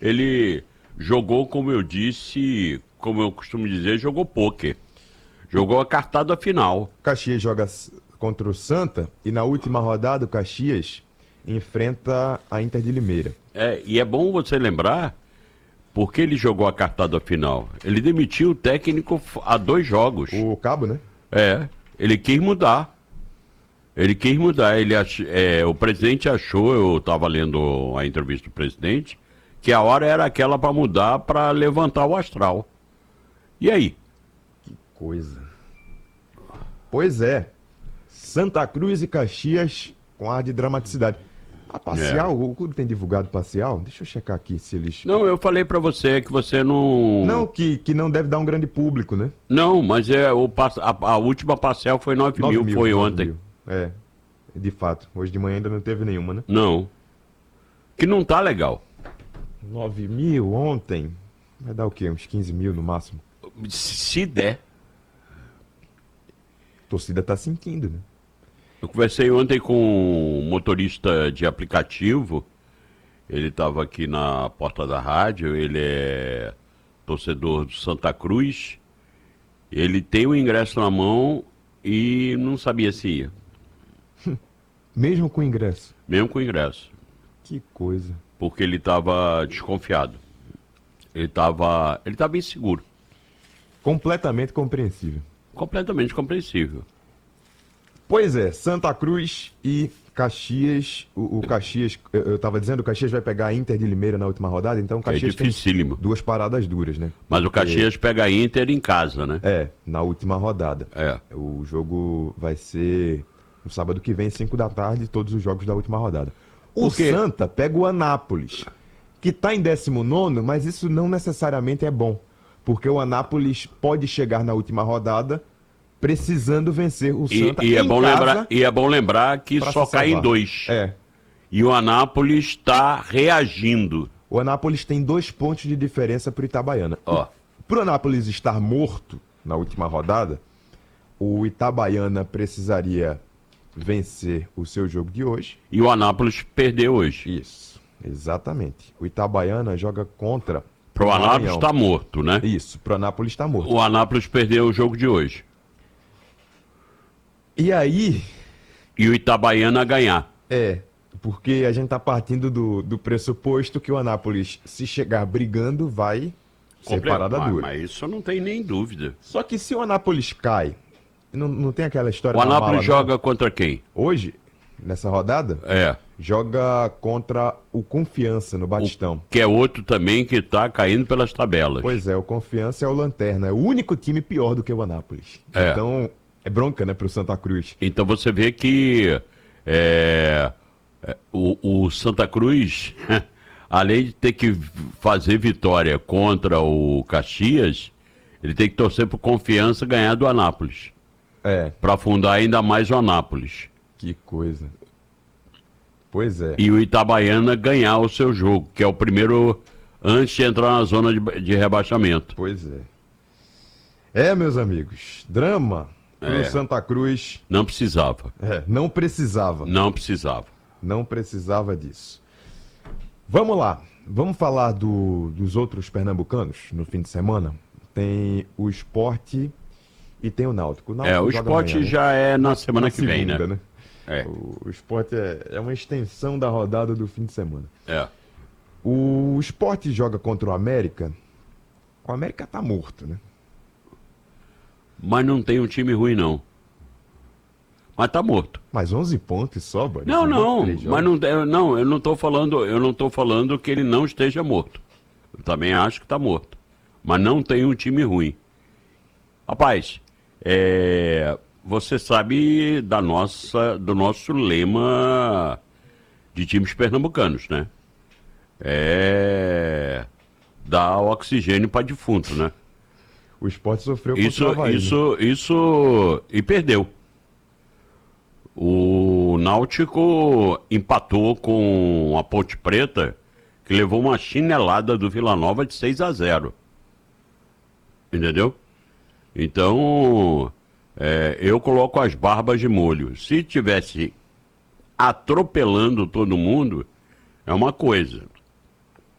ele jogou, como eu disse, como eu costumo dizer, jogou pôquer. Jogou a cartada final. Caxias joga contra o Santa e na última rodada o Caxias enfrenta a Inter de Limeira. E é bom você lembrar porque ele jogou a cartada final. Ele demitiu o técnico há 2 jogos. O Cabo, né? Ele quis mudar. O presidente achou, eu estava lendo a entrevista do presidente, que a hora era aquela para mudar, para levantar o astral. E aí? Que coisa. Pois é. Santa Cruz e Caxias com ar de dramaticidade. A parcial, o clube tem divulgado parcial? Deixa eu checar aqui se eles... Não, eu falei para você que você não... Não, que não deve dar um grande público, né? Não, mas a última parcial foi 9 mil, foi 9 ontem. mil. De fato. Hoje de manhã ainda não teve nenhuma, né? Não. Que não tá legal. 9 mil ontem. Vai dar o quê? Uns 15 mil no máximo? Se der. A torcida tá sentindo, né? Eu conversei ontem com um motorista de aplicativo. Ele estava aqui na porta da rádio. Ele é torcedor do Santa Cruz. Ele tem o ingresso na mão e não sabia se ia. Mesmo com ingresso? Mesmo com ingresso. Que coisa. Porque ele estava desconfiado. Ele estava inseguro. Completamente compreensível. Completamente compreensível. Pois é, Santa Cruz e Caxias. O Caxias, eu estava dizendo, o Caxias vai pegar a Inter de Limeira na última rodada, então o Caxias tem dificílimo. 2 paradas duras, né? Mas o Caxias pega a Inter em casa, né? Na última rodada. O jogo vai ser no sábado que vem, 5 da tarde, todos os jogos da última rodada. O Santa pega o Anápolis, que está em 19º, mas isso não necessariamente é bom, porque o Anápolis pode chegar na última rodada precisando vencer o Santa e é bom lembrar que só cai em 2. E o Anápolis está reagindo. O Anápolis tem 2 pontos de diferença para o Itabaiana. Para o Anápolis estar morto na última rodada, o Itabaiana precisaria vencer o seu jogo de hoje. E o Anápolis perdeu hoje. Isso, exatamente. O Itabaiana joga contra... Pro Anápolis está morto, né? Isso, pro Anápolis está morto. O Anápolis perdeu o jogo de hoje. E aí... E o Itabaiana ganhar. Porque a gente tá partindo do pressuposto que o Anápolis, se chegar brigando, vai ser parada dura. Mas isso não tem nem dúvida. Só que se o Anápolis cai, não tem aquela história... O Anápolis joga contra quem? Hoje, nessa rodada? Joga contra o Confiança, no Batistão. Que é outro também que tá caindo pelas tabelas. Pois é, o Confiança é o Lanterna. É o único time pior do que o Anápolis. Então, é bronca, né, pro Santa Cruz. Então você vê que o Santa Cruz, além de ter que fazer vitória contra o Caxias, ele tem que torcer pro Confiança ganhar do Anápolis. Para afundar ainda mais o Anápolis. Que coisa. Pois é. E o Itabaiana ganhar o seu jogo, que é o primeiro antes de entrar na zona de rebaixamento. Pois é. Meus amigos, drama pro Santa Cruz. Não precisava. Não precisava. Não precisava. Não precisava disso. Vamos lá. Vamos falar dos outros pernambucanos no fim de semana. Tem o Sport e tem o Náutico. O Sport amanhã, já é na semana que vem, né? O Sport é uma extensão da rodada do fim de semana. O Sport joga contra o América. O América tá morto, né? Mas não tem um time ruim, não. Mas tá morto. Mas 11 pontos só, Boris? Não, mas não, eu não tô falando que ele não esteja morto. Eu também acho que tá morto. Mas não tem um time ruim. Rapaz, você sabe do nosso lema de times pernambucanos, né? Dar oxigênio para defunto, né? O Sport sofreu contra o Avaí. E perdeu. O Náutico empatou com a Ponte Preta, que levou uma chinelada do Vila Nova de 6-0. Entendeu? Então, eu coloco as barbas de molho. Se tivesse atropelando todo mundo, é uma coisa.